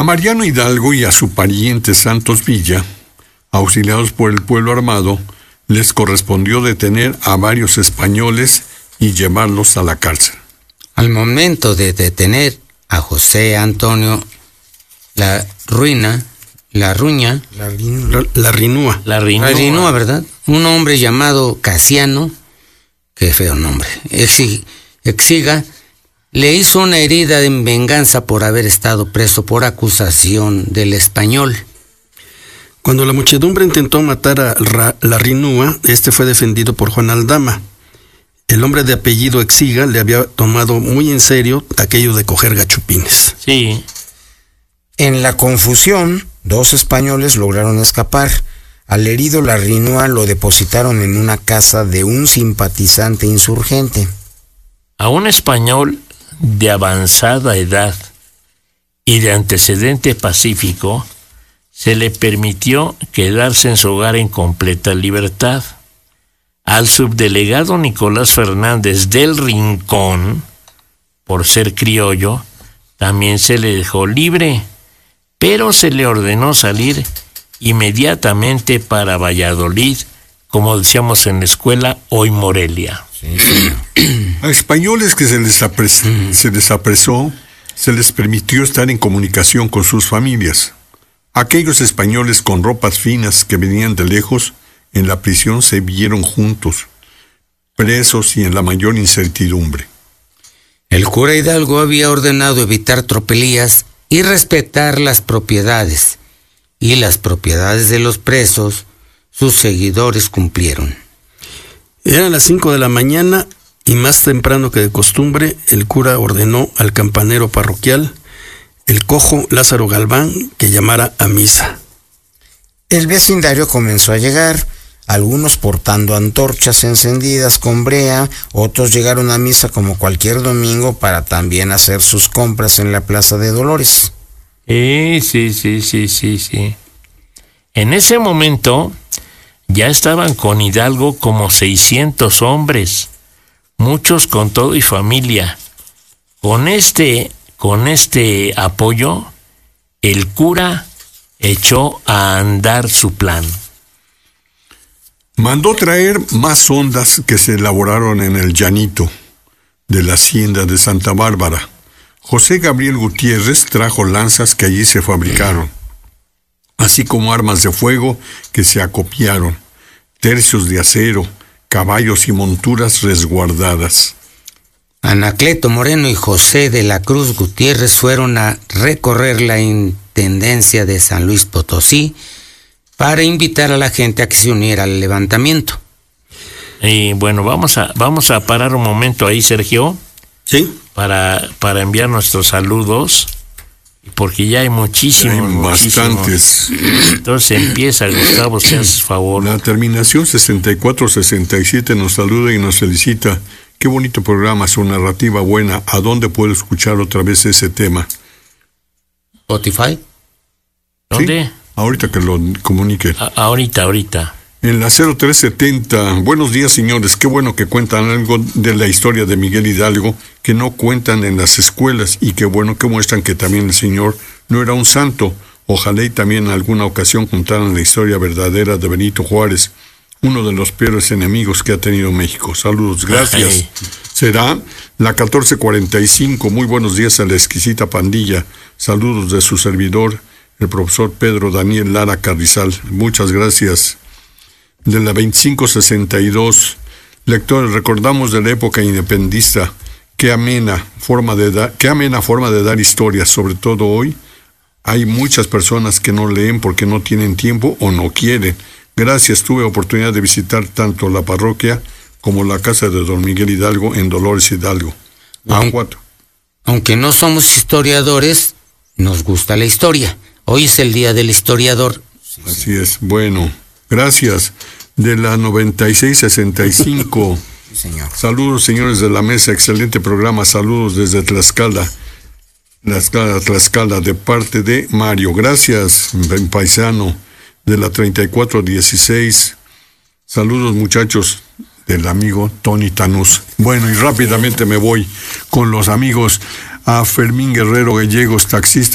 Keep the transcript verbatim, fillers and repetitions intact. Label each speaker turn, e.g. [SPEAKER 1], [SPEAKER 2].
[SPEAKER 1] Mariano Hidalgo y a su pariente Santos Villa, auxiliados por el pueblo armado, les correspondió detener a varios españoles y llevarlos a la cárcel.
[SPEAKER 2] Al momento de detener a José Antonio La Ruina, La Ruña,
[SPEAKER 3] La, la, la Rinúa.
[SPEAKER 2] La Rinúa, la Rinúa, ¿verdad? Un hombre llamado Casiano, qué feo nombre, Exi, Exiga, le hizo una herida en venganza por haber estado preso por acusación del español.
[SPEAKER 3] Cuando la muchedumbre intentó matar a Ra, La Rinúa, este fue defendido por Juan Aldama. El hombre de apellido Exiga le había tomado muy en serio aquello de coger gachupines.
[SPEAKER 2] Sí.
[SPEAKER 4] En la confusión, dos españoles lograron escapar. Al herido La Rinúa lo depositaron en una casa de un simpatizante insurgente.
[SPEAKER 5] A un español de avanzada edad y de antecedente pacífico se le permitió quedarse en su hogar en completa libertad. Al subdelegado Nicolás Fernández del Rincón, por ser criollo, también se le dejó libre, pero se le ordenó salir inmediatamente para Valladolid, como decíamos en la escuela, hoy Morelia.
[SPEAKER 1] Sí, sí. A españoles que se les, apres- mm. se les apresó, se les permitió estar en comunicación con sus familias. Aquellos españoles con ropas finas que venían de lejos, en la prisión se vieron juntos, presos y en la mayor incertidumbre.
[SPEAKER 2] El cura Hidalgo había ordenado evitar tropelías y respetar las propiedades, y las propiedades de los presos, sus seguidores cumplieron.
[SPEAKER 3] Eran las cinco de la mañana y más temprano que de costumbre, el cura ordenó al campanero parroquial, el cojo Lázaro Galván, que llamara a misa.
[SPEAKER 4] El vecindario comenzó a llegar, algunos portando antorchas encendidas con brea, otros llegaron a misa como cualquier domingo para también hacer sus compras en la Plaza de Dolores.
[SPEAKER 5] Sí, sí, sí, sí, sí, sí. En ese momento ya estaban con Hidalgo como seiscientos hombres, muchos con todo y familia. Con este, con este apoyo, el cura echó a andar su plan.
[SPEAKER 1] Mandó traer más hondas que se elaboraron en el llanito de la hacienda de Santa Bárbara. José Gabriel Gutiérrez trajo lanzas que allí se fabricaron, así como armas de fuego que se acopiaron, tercios de acero, caballos y monturas resguardadas.
[SPEAKER 2] Anacleto Moreno y José de la Cruz Gutiérrez fueron a recorrer la intendencia de San Luis Potosí para invitar a la gente a que se uniera al levantamiento.
[SPEAKER 5] Y bueno, vamos a, vamos a parar un momento ahí, Sergio.
[SPEAKER 3] Sí.
[SPEAKER 5] Para, para enviar nuestros saludos, porque ya hay muchísimos.
[SPEAKER 1] Hay bastantes.
[SPEAKER 5] Muchísimos. Entonces empieza, Gustavo, si haces favor.
[SPEAKER 1] La terminación sesenta y cuatro sesenta y siete nos saluda y nos felicita. Qué bonito programa, su narrativa buena. ¿A dónde puedo escuchar otra vez ese tema?
[SPEAKER 2] ¿Spotify?
[SPEAKER 5] ¿Dónde?
[SPEAKER 1] ¿Sí? Ahorita que lo comunique.
[SPEAKER 5] A- ahorita, ahorita.
[SPEAKER 1] En la cero tres setenta, buenos días señores, qué bueno que cuentan algo de la historia de Miguel Hidalgo que no cuentan en las escuelas y qué bueno que muestran que también el señor no era un santo. Ojalá y también en alguna ocasión contaran la historia verdadera de Benito Juárez, uno de los peores enemigos que ha tenido México. Saludos, gracias.
[SPEAKER 5] Ay.
[SPEAKER 1] Será la catorce cuarenta y cinco, muy buenos días a la exquisita pandilla. Saludos de su servidor, el profesor Pedro Daniel Lara Carrizal. Muchas gracias. De la veinticinco sesenta y dos, lectores, recordamos de la época independentista, qué amena forma de dar, qué amena forma de dar historias, sobre todo hoy. Hay muchas personas que no leen porque no tienen tiempo o no quieren. Gracias, tuve oportunidad de visitar tanto la parroquia como la casa de don Miguel Hidalgo en Dolores Hidalgo.
[SPEAKER 2] Aunque, aunque no somos historiadores, nos gusta la historia. Hoy es el día del historiador.
[SPEAKER 1] Así es, bueno, gracias. De la noventa y seis sesenta y cinco.
[SPEAKER 4] Sí, señor.
[SPEAKER 1] Saludos, señores de la mesa, excelente programa, saludos desde Tlaxcala. Tlaxcala, Tlaxcala, de parte de Mario. Gracias, ben paisano, de la treinta y cuatro dieciséis. Saludos, muchachos, del amigo Tony Tanús. Bueno, y rápidamente me voy con los amigos a Fermín Guerrero Gallegos, taxista.